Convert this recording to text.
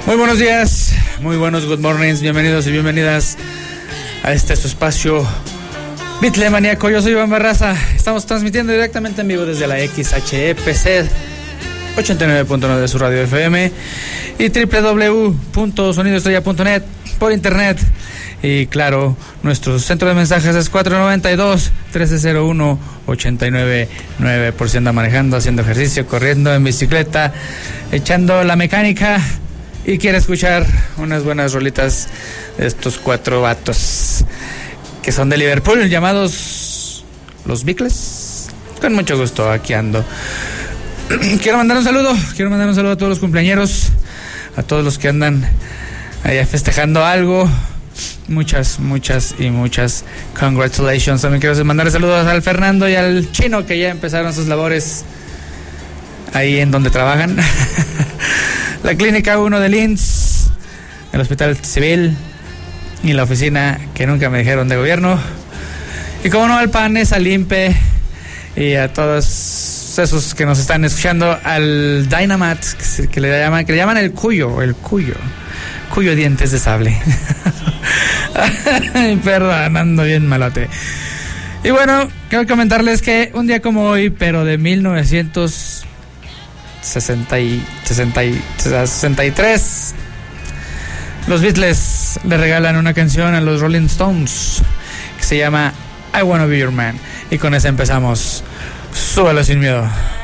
Muy buenos días, muy buenos good mornings, bienvenidos y bienvenidas a su espacio Beatle Maníaco. Yo soy Iván Barraza, estamos transmitiendo directamente en vivo desde la XHEPC 89.9 de su radio FM y www.sonidoestrella.net por internet. Y claro, nuestro centro de mensajes es 492-1301-899 por si anda manejando, haciendo ejercicio, corriendo, en bicicleta, echando la mecánica y quiere escuchar unas buenas rolitas de estos cuatro vatos que son de Liverpool, llamados los Beatles. Con mucho gusto, aquí ando. Quiero mandar un saludo a todos los cumpleañeros, a todos los que andan allá festejando algo. Muchas congratulations. También quiero mandar saludos al Fernando y al Chino, que ya empezaron sus labores ahí en donde trabajan. La Clínica 1 de Linz, el Hospital Civil y la oficina que nunca me dijeron de gobierno. Y como no, al PANES, al INPE y a todos esos que nos están escuchando, al Dynamat, que le llaman el Cuyo dientes de sable. Ay, perdón, ando bien malote. Y bueno, quiero comentarles que un día como hoy, pero de 1963, los Beatles le regalan una canción a los Rolling Stones que se llama I Wanna Be Your Man. Y con esa empezamos. Súbalo sin miedo.